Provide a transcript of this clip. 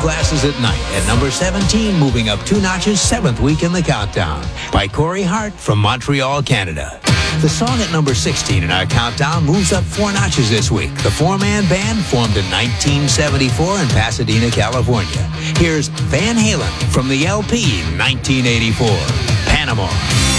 Sunglasses at Night at number 17, moving up 2 notches, 7th week in the countdown, by Corey Hart from Montreal, Canada. The song at number 16 in our countdown moves up 4 notches this week. The 4-man band formed in 1974 in Pasadena, California. Here's Van Halen from the LP 1984, Panama.